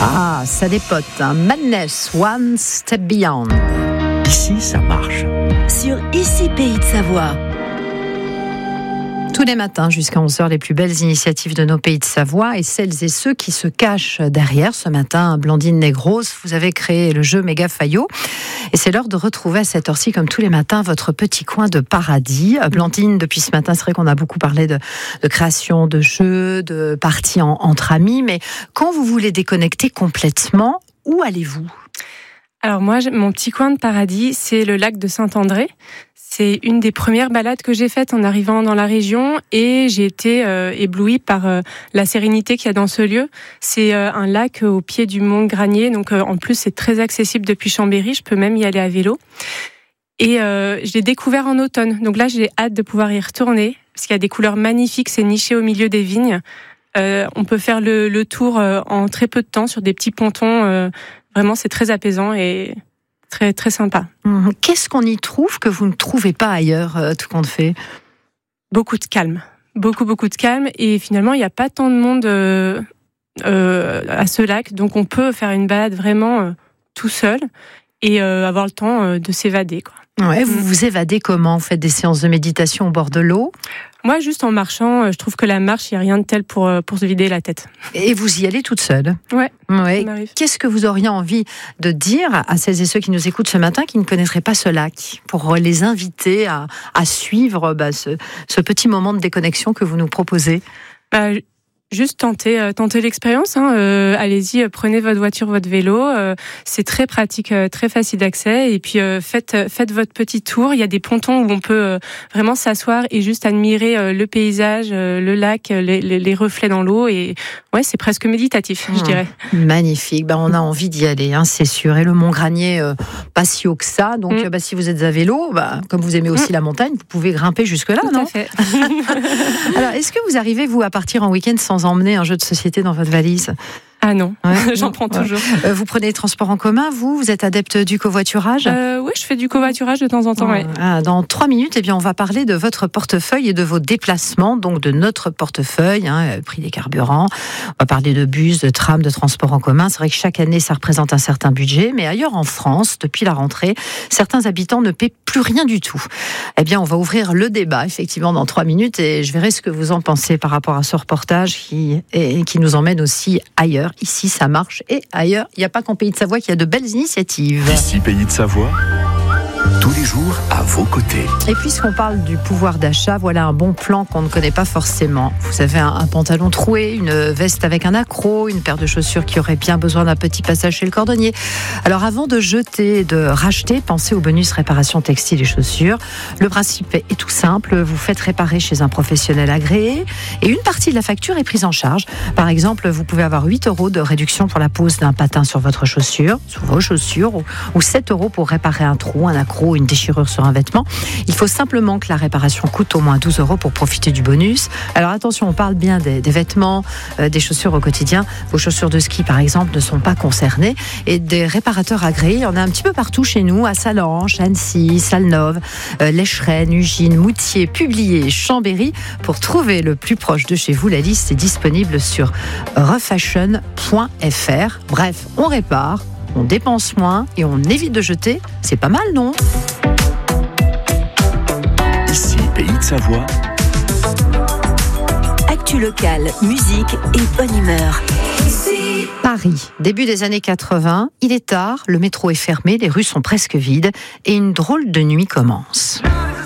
Ah, ça dépote, hein. Madness, One Step Beyond. Ici, ça marche. Sur Ici Pays de Savoie. Tous les matins jusqu'à 11h, les plus belles initiatives de nos pays de Savoie et celles et ceux qui se cachent derrière. Ce matin, Blandine Negros, vous avez créé le jeu Méga Fayot. Et c'est l'heure de retrouver à cette heure-ci, comme tous les matins, votre petit coin de paradis. Blandine, depuis ce matin, c'est vrai qu'on a beaucoup parlé de création de jeux, de parties entre amis. Mais quand vous voulez déconnecter complètement, où allez-vous ? Alors moi, mon petit coin de paradis, c'est le lac de Saint-André. C'est une des premières balades que j'ai faites en arrivant dans la région et j'ai été éblouie par la sérénité qu'il y a dans ce lieu. C'est un lac au pied du mont Granier, donc en plus c'est très accessible depuis Chambéry, je peux même y aller à vélo. Et je l'ai découvert en automne, donc là j'ai hâte de pouvoir y retourner parce qu'il y a des couleurs magnifiques, c'est niché au milieu des vignes. On peut faire le tour en très peu de temps sur des petits pontons, vraiment c'est très apaisant et... très, très sympa. Qu'est-ce qu'on y trouve que vous ne trouvez pas ailleurs, tout compte fait ? Beaucoup de calme. Beaucoup de calme. Et finalement, il n'y a pas tant de monde à ce lac. Donc, on peut faire une balade vraiment tout seul et avoir le temps de s'évader, quoi. Ouais, vous vous évadez comment ? Vous faites des séances de méditation au bord de l'eau ? Moi, juste en marchant, je trouve que la marche, il n'y a rien de tel pour se vider la tête. Et vous y allez toute seule ? Ouais. Ça m'arrive. Qu'est-ce que vous auriez envie de dire à celles et ceux qui nous écoutent ce matin qui ne connaîtraient pas ce lac, pour les inviter à suivre ce petit moment de déconnexion que vous nous proposez ? Juste tenter l'expérience. Allez-y, prenez votre voiture, votre vélo. C'est très pratique, très facile d'accès. Et puis faites votre petit tour. Il y a des pontons où on peut vraiment s'asseoir et juste admirer le paysage, le lac, les reflets dans l'eau. Et ouais, c'est presque méditatif, je dirais. Magnifique. On a envie d'y aller, c'est sûr. Et le Mont Granier, pas si haut que ça. Donc, si vous êtes à vélo, comme vous aimez aussi la montagne, vous pouvez grimper jusque-là, Tout non ? à fait. Alors, est-ce que vous arrivez, vous, à partir en week-end sans emmener un jeu de société dans votre valise ? Ah non, ouais, j'en prends toujours. Vous prenez les transports en commun, vous êtes adepte du covoiturage ? Oui, je fais du covoiturage de temps en temps. Ouais. Dans 3 minutes, on va parler de votre portefeuille et de vos déplacements, donc de notre portefeuille, prix des carburants. On va parler de bus, de tram, de transports en commun. C'est vrai que chaque année, ça représente un certain budget, mais ailleurs en France, depuis la rentrée, certains habitants ne paient plus rien du tout. On va ouvrir le débat, effectivement, dans 3 minutes, et je verrai ce que vous en pensez par rapport à ce reportage qui nous emmène aussi ailleurs. Ici, ça marche, et ailleurs, il n'y a pas qu'en Pays de Savoie qu'il y a de belles initiatives. Ici, Pays de Savoie, tous les jours à vos côtés. Et puisqu'on parle du pouvoir d'achat, voilà un bon plan qu'on ne connaît pas forcément. Vous avez un pantalon troué, une veste avec un accroc, une paire de chaussures qui aurait bien besoin d'un petit passage chez le cordonnier. Alors avant de jeter et de racheter, pensez au bonus réparation textile et chaussures. Le principe est tout simple, vous faites réparer chez un professionnel agréé et une partie de la facture est prise en charge. Par exemple, vous pouvez avoir 8 € de réduction pour la pose d'un patin sur votre chaussure, sur vos chaussures, ou 7 € pour réparer un trou, un accroc, une déchirure sur un vêtement. Il faut simplement que la réparation coûte au moins 12 € pour profiter du bonus. Alors attention, on parle bien des vêtements, des chaussures au quotidien. Vos chaussures de ski, par exemple, ne sont pas concernées. Et des réparateurs agréés, il y en a un petit peu partout chez nous, à Salanches, Annecy, Salneuve, l'Echerenne, Ugine, Moutier, Publier, Chambéry. Pour trouver le plus proche de chez vous, la liste est disponible sur refashion.fr. Bref, on répare, on dépense moins et on évite de jeter. C'est pas mal, non ? Ici, Pays de Savoie. Actu locale, musique et bonne humeur. Paris, début des années 80, il est tard, le métro est fermé, les rues sont presque vides et une drôle de nuit commence.